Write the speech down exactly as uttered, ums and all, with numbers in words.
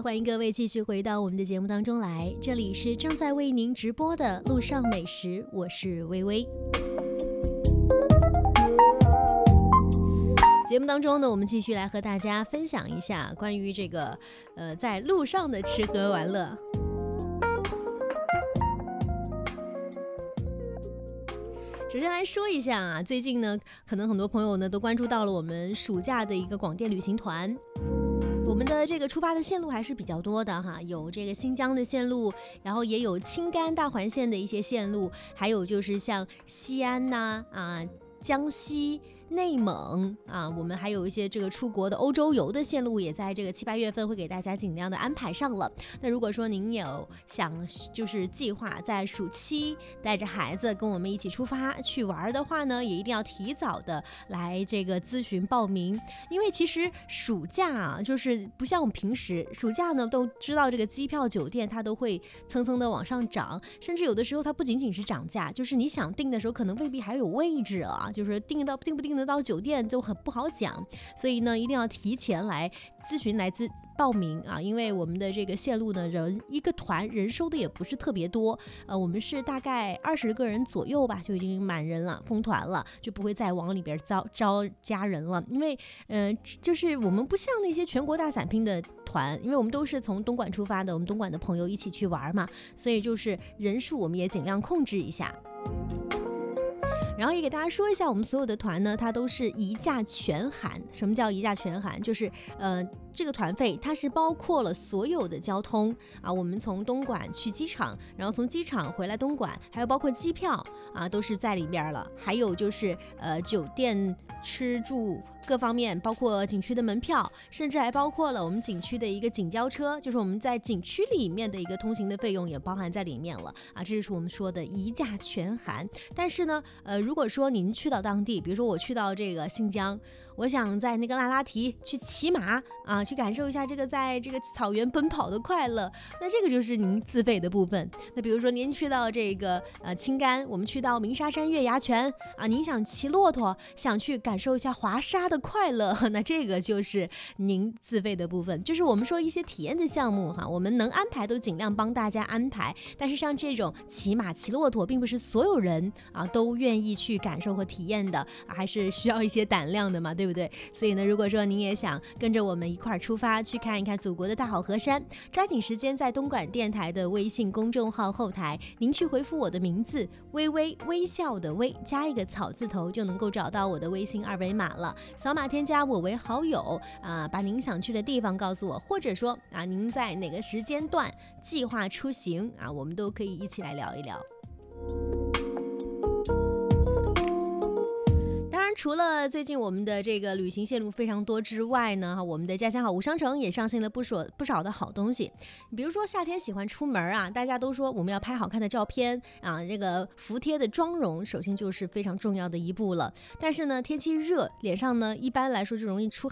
欢迎各位继续回到我们的节目当中来，这里是正在为您直播的路上美食，我是微微。节目当中呢，我们继续来和大家分享一下关于这个呃在路上的吃喝玩乐。首先来说一下啊，最近呢，可能很多朋友呢都关注到了我们暑假的一个广电旅行团。我们的这个出发的线路还是比较多的哈，有这个新疆的线路，然后也有青甘大环线的一些线路，还有就是像西安呐 啊, 啊江西、内蒙啊，我们还有一些这个出国的欧洲游的线路，也在这个七八月份会给大家尽量的安排上了。那如果说您有想就是计划在暑期带着孩子跟我们一起出发去玩的话呢，也一定要提早的来这个咨询报名，因为其实暑假啊，就是不像我们平时暑假呢都知道这个机票、酒店它都会蹭蹭的往上涨，甚至有的时候它不仅仅是涨价，就是你想订的时候可能未必还有位置啊，就是订到订不订得到酒店都很不好讲，所以呢一定要提前来咨询来咨报名啊，因为我们的这个线路呢，人一个团人收的也不是特别多，呃，我们是大概二十个人左右吧，就已经满人了，封团了，就不会再往里边招招加人了，因为呃，就是我们不像那些全国大散拼的团，因为我们都是从东莞出发的，我们东莞的朋友一起去玩嘛，所以就是人数我们也尽量控制一下。然后也给大家说一下，我们所有的团呢，它都是一价全含。什么叫一价全含？就是呃，这个团费它是包括了所有的交通啊，我们从东莞去机场，然后从机场回来东莞，还有包括机票啊，都是在里边了。还有就是呃，酒店、吃住各方面，包括景区的门票，甚至还包括了我们景区的一个景交车，就是我们在景区里面的一个通行的费用也包含在里面了啊。这就是我们说的一价全含。但是呢，呃。如果说您去到当地，比如说我去到这个新疆，我想在那个腊拉提去骑马啊，去感受一下这个在这个草原奔跑的快乐，那这个就是您自费的部分。那比如说您去到这个呃青甘，我们去到鸣沙山月牙泉啊，您想骑骆驼，想去感受一下滑沙的快乐，那这个就是您自费的部分。就是我们说一些体验的项目哈，我们能安排都尽量帮大家安排，但是像这种骑马、骑骆驼，并不是所有人啊都愿意去感受和体验的，啊、还是需要一些胆量的嘛，对不对？所以呢，如果说您也想跟着我们一块儿出发去看一看祖国的大好河山，抓紧时间在东莞电台的微信公众号后台，您去回复我的名字微微，微笑的微加一个草字头，就能够找到我的微信二维码了，扫码添加我为好友啊，把您想去的地方告诉我，或者说啊您在哪个时间段计划出行啊，我们都可以一起来聊一聊。除了最近我们的这个旅行线路非常多之外呢，我们的家乡好物商城也上线了不少不少的好东西。比如说夏天喜欢出门啊，大家都说我们要拍好看的照片啊，这个服帖的妆容首先就是非常重要的一步了。但是呢，天气热，脸上呢一般来说就容易出